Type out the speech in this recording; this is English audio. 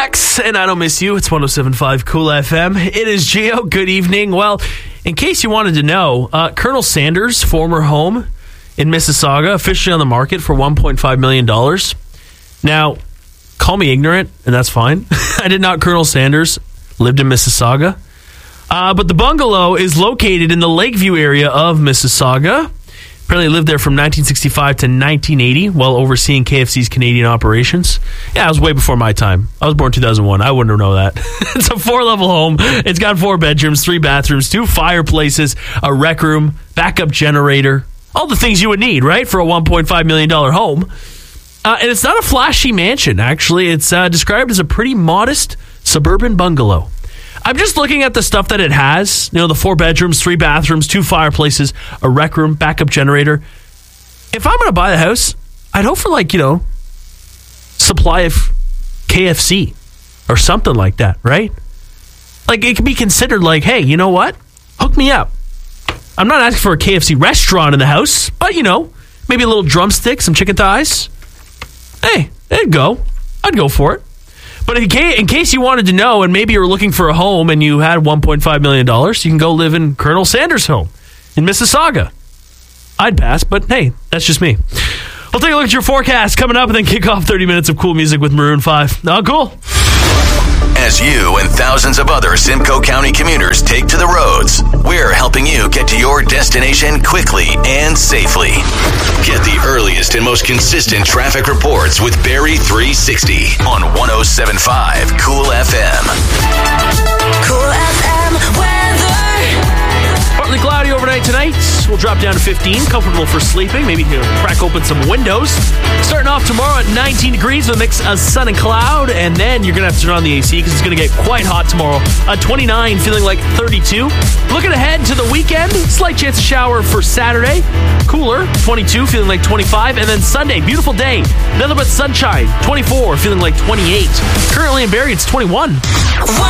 Wax, and I don't miss you. It's 107.5 Cool FM. It is Gio. Good evening. Well, in case you wanted to know, Colonel Sanders' former home in Mississauga, officially on the market for $1.5 million. Now, call me ignorant, and that's fine. I did not Colonel Sanders lived in Mississauga. But the bungalow is located in the Lakeview area of Mississauga. Apparently lived there from 1965 to 1980 while overseeing KFC's Canadian operations. Yeah, it was way before my time. I was born 2001. I wouldn't know that. It's a 4-level home. It's got 4 bedrooms, 3 bathrooms, 2 fireplaces, a rec room, backup generator. All the things you would need, right, for a $1.5 million home. And it's not a flashy mansion, actually. It's described as a pretty modest suburban bungalow. I'm just looking at the stuff that it has. You know, the 4 bedrooms, 3 bathrooms, 2 fireplaces, a rec room, backup generator. If I'm going to buy the house, I'd hope for supply of KFC or something like that, right? Like, it could be considered like, hey, you know what? Hook me up. I'm not asking for a KFC restaurant in the house, but, maybe a little drumstick, some chicken thighs. Hey, there'd go. I'd go for it. But in case you wanted to know, and maybe you were looking for a home and you had $1.5 million, you can go live in Colonel Sanders' home in Mississauga. I'd pass, but hey, that's just me. We'll take a look at your forecast coming up and then kick off 30 minutes of cool music with Maroon 5. Oh, cool. As you and thousands of other Simcoe County commuters take to the roads, we're helping you get to your destination quickly and safely. Get the earliest and most consistent traffic reports with Barrie 360 on 107.5 Cool FM. Cool FM weather. Partly cloudy overnight tonight. We'll drop down to 15. Comfortable for sleeping. Maybe crack open some windows. Starting off tomorrow at 19 degrees with a mix of sun and cloud. And then you're going to have to turn on the AC because it's going to get quite hot tomorrow. 29, feeling like 32. Looking ahead to the weekend. Slight chance of shower for Saturday. Cooler, 22, feeling like 25. And then Sunday, beautiful day. Nothing but sunshine. 24, feeling like 28. Currently in Barrie, it's 21.